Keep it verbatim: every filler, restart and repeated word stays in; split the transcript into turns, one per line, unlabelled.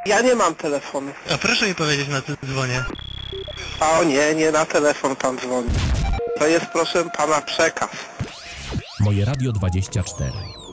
Ja nie mam telefonu.
A proszę mi powiedzieć, na co dzwonię.
A o nie, nie na telefon pan dzwoni. To jest, proszę pana, przekaz.
Moje Radio dwadzieścia cztery.